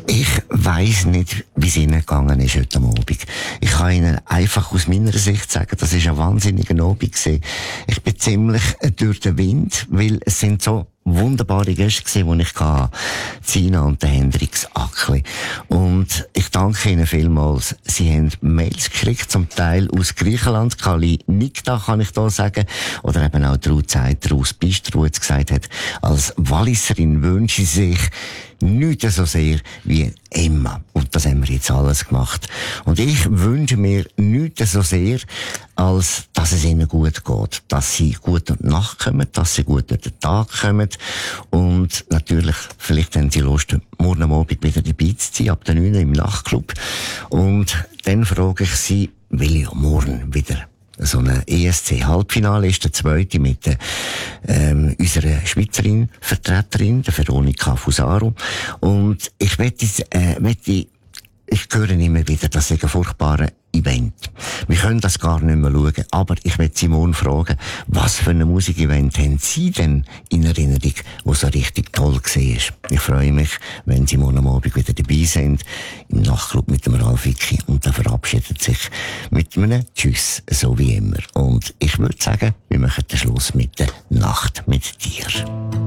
Ich weiss nicht, wie es Ihnen gegangen ist heute Abend. Ich kann Ihnen einfach aus meiner Sicht sagen, das ist ein wahnsinniger Abend gewesen. Ich bin ziemlich durch den Wind, weil es sind so wunderbare Gäste gewesen, die ich hatte. Zina und der Hendrix Ackli. Und ich danke Ihnen vielmals. Sie haben Mails geschickt, zum Teil aus Griechenland. Kali Nikta kann ich da sagen. Oder eben auch die Ruth Zeiter aus Bistro, die jetzt gesagt hat, als Walliserin wünsche ich sich nichts so sehr wie Emma. Und das haben wir jetzt alles gemacht. Und ich wünsche mir nichts so sehr, als dass es ihnen gut geht. Dass sie gut durch die Nacht kommen, dass sie gut durch den Tag kommen. Und natürlich, vielleicht haben sie Lust, morgen Abend wieder dabei zu sein, ab der 9 im Nachtclub. Und dann frage ich sie, weil ja morgen wieder so eine ESC-Halbfinale ist, der zweite mit unserer Schweizerin, Vertreterin, der Veronika Fusaro. Und ich höre immer wieder, das ist ein furchtbarer Event. Wir können das gar nicht mehr schauen. Aber ich möchte Simone fragen, was für ein Musikevent haben Sie denn in Erinnerung, was so richtig toll war? Ich freue mich, wenn Sie morgen Abend wieder dabei sind, im Nachtclub mit dem Ralf Wicki. Und er verabschiedet sich mit einem Tschüss, so wie immer. Und ich würde sagen, wir machen den Schluss mit der Nacht mit dir.